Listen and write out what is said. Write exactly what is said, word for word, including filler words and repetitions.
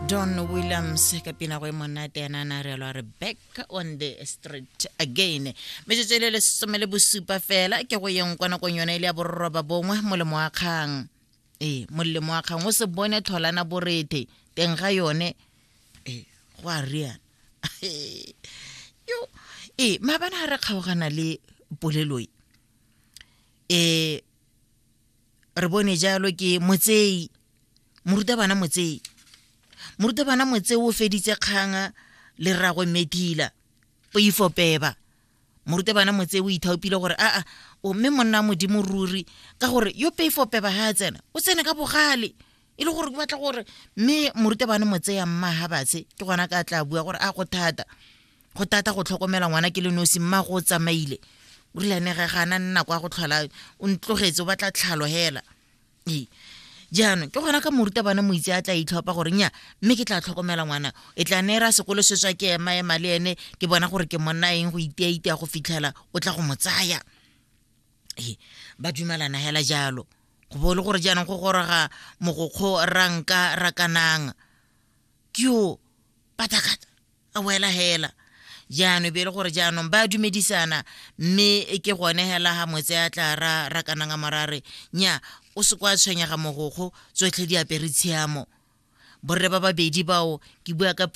Don Williams ka pina go monate yana na re lo re back on the street again me tshele le somele bosupa fela ke go yeng kwana go yona ile ya borroba bongwe molemo wa kgang eh molemo wa kgang o se bone tholana borete teng ga yone eh go a ria yo eh mabana re kgaogana le poleloi eh re bone jalo ke motsei moruta bana motsei moruta bana motse o feditse kganga le ragwe medila poifo peba moruta bana motse o ithaopile gore a a o mme monna modimo ruri ka gore yo poifo peba ha tsena o tsena ka bogale ile gore ke batla gore mme moruta bana motse ya mma ha batse ke gona ka tla bua gore a go thata go tata go tlhokomela ngwana ke le nosi mma go tsamaile o rile ne ga gana nna kwa go tlhola o ntlogetse o batla tlhalo hela e jaanong ke gona ka moruta bana moitse a tla itlhopha gore nya mme ke tla tlhokomela ngwana e tla nera sekolo se tswa ke ema ema le ene ke bona gore ke monna eng go itiaitia go fitlhela o tla go motsaya e ba dumelana hela jalo go bole gore jaanong go goroga mogokgo ranka rakanang kyo patakata a wela hela jaanong be le gore jaanong ba dumedisana mme ke gone hela ha motse a tla ra rakanang marare nya o se kwa tshwenya ga mogokgo tsotlhe di apere tshiamo borre ba babedi bao ke bua ka